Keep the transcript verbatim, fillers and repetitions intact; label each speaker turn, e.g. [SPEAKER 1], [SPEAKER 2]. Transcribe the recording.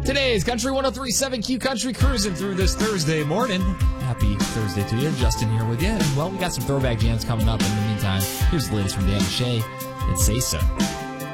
[SPEAKER 1] Today's Country one oh three point seven Q Country cruising through this Thursday morning. Happy Thursday to you. Justin here with you. And, well, we got some throwback jams coming up in the meantime. Here's the latest from Dan Shay and Say So.